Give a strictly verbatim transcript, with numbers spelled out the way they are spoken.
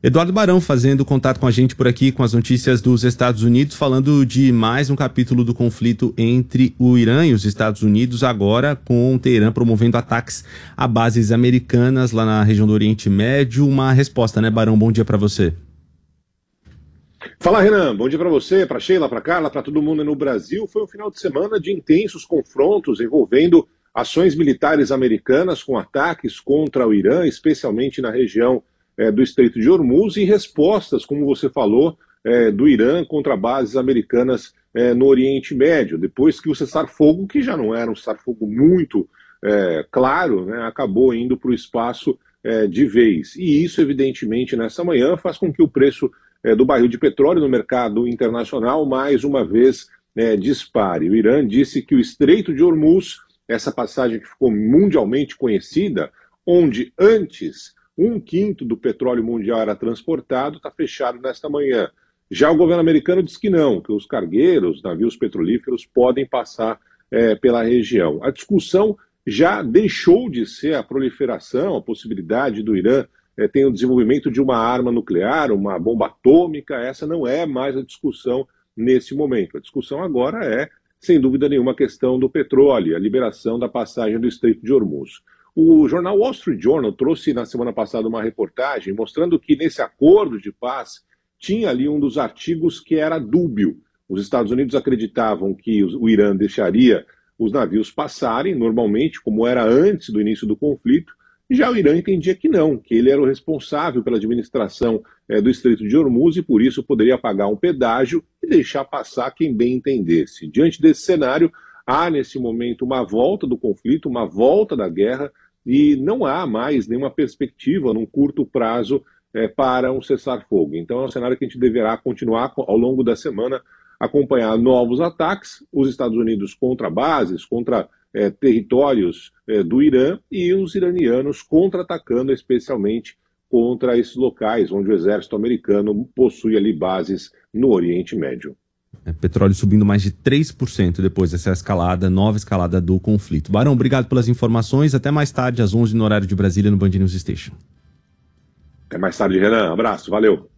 Eduardo Barão fazendo contato com a gente por aqui com as notícias dos Estados Unidos, falando de mais um capítulo do conflito entre o Irã e os Estados Unidos, agora com o Teherã promovendo ataques a bases americanas lá na região do Oriente Médio. Uma resposta, né, Barão? Bom dia para você. Fala, Renan. Bom dia para você, para Sheila, para Carla, para todo mundo no Brasil. Foi um final de semana de intensos confrontos envolvendo ações militares americanas com ataques contra o Irã, especialmente na região É, do Estreito de Hormuz, e respostas, como você falou, é, do Irã contra bases americanas é, no Oriente Médio, depois que o cessar-fogo, que já não era um cessar-fogo muito é, claro, né, acabou indo para o espaço é, de vez. E isso, evidentemente, nessa manhã faz com que o preço é, do barril de petróleo no mercado internacional, mais uma vez, é, dispare. O Irã disse que o Estreito de Hormuz, essa passagem que ficou mundialmente conhecida, onde antes um quinto do petróleo mundial era transportado, está fechado nesta manhã. Já o governo americano diz que não, que os cargueiros, navios petrolíferos, podem passar é, pela região. A discussão já deixou de ser a proliferação, a possibilidade do Irã é, ter o desenvolvimento de uma arma nuclear, uma bomba atômica. Essa não é mais a discussão nesse momento. A discussão agora é, sem dúvida nenhuma, a questão do petróleo, a liberação da passagem do Estreito de Hormuz. O jornal Wall Street Journal trouxe na semana passada uma reportagem mostrando que nesse acordo de paz tinha ali um dos artigos que era dúbio. Os Estados Unidos acreditavam que o Irã deixaria os navios passarem normalmente, como era antes do início do conflito, e já o Irã entendia que não, que ele era o responsável pela administração é, do Estreito de Hormuz e por isso poderia pagar um pedágio e deixar passar quem bem entendesse. Diante desse cenário, há nesse momento uma volta do conflito, uma volta da guerra, e não há mais nenhuma perspectiva num curto prazo é, para um cessar-fogo. Então é um cenário que a gente deverá continuar ao longo da semana, acompanhar novos ataques, os Estados Unidos contra bases, contra é, territórios é, do Irã, e os iranianos contra-atacando especialmente contra esses locais onde o exército americano possui ali bases no Oriente Médio. É, petróleo subindo mais de três por cento depois dessa escalada, nova escalada do conflito. Barão, obrigado pelas informações. Até mais tarde, às onze no horário de Brasília, no Band News Station. Até mais tarde, Renan. Abraço, valeu.